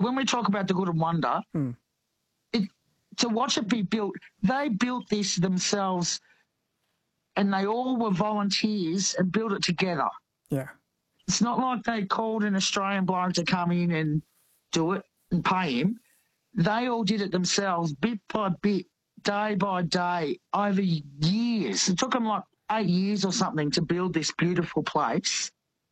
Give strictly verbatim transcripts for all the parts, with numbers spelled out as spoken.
when we talk about the Good and Wonder, Mm. it, to watch it be built, they built this themselves and they all were volunteers and built it together. Yeah. It's not like they called an Australian bloke to come in and do it and pay him. They all did it themselves, bit by bit, day by day, over years. It took them like eight years or something to build this beautiful place.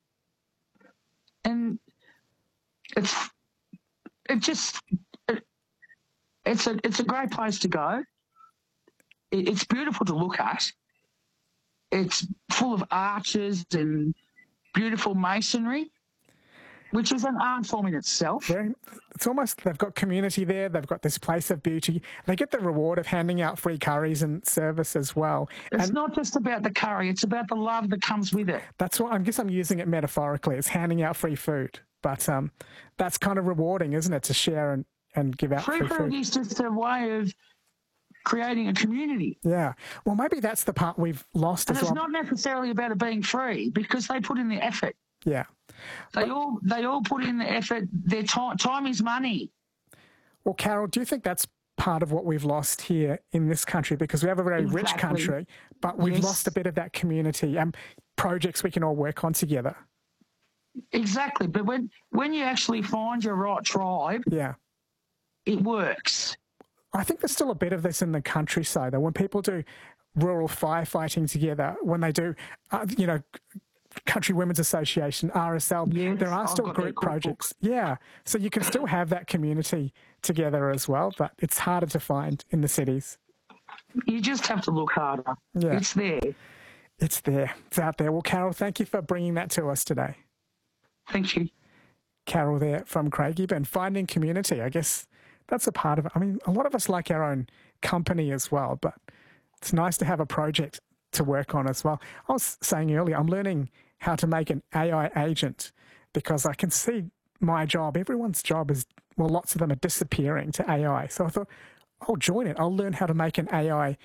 And it's it just it, it's a it's a great place to go. It, it's beautiful to look at. It's full of arches and beautiful masonry, which is an art form in itself. Very, it's almost, they've got community there, they've got this place of beauty. They get the reward of handing out free curries and service as well. It's and not just about the curry, it's about the love that comes with it. That's what I guess I'm using it metaphorically. It's handing out free food. But um, that's kind of rewarding, isn't it, to share and, and give out free, free food. food is just a way of creating a community. Yeah. Well, maybe that's the part we've lost And as it's well. not necessarily about it being free because they put in the effort. Yeah. They all they all put in the effort. Their time time is money. Well, Carol, do you think that's part of what we've lost here in this country? Because we have a very Exactly. rich country, but we've Yes. lost a bit of that community and projects we can all work on together. Exactly. But when when you actually find your right tribe, Yeah. it works. I think there's still a bit of this in the countryside, though. When people do rural firefighting together, when they do, uh, you know, Country Women's Association, R S L, Yes, there are I've still got that group cookbook. projects. Yeah. So you can still have that community together as well, but it's harder to find in the cities. You just have to look harder. Yeah. It's there. It's there. It's out there. Well, Carol, thank you for bringing that to us today. Thank you. Carol there from Craigieburn, and finding community. I guess that's a part of it. I mean, a lot of us like our own company as well, but it's nice to have a project to work on as well. I was saying earlier, I'm learning how to make an A I agent because I can see my job, everyone's job is, well, lots of them are disappearing to A I. So I thought, I'll join it. I'll learn how to make an A I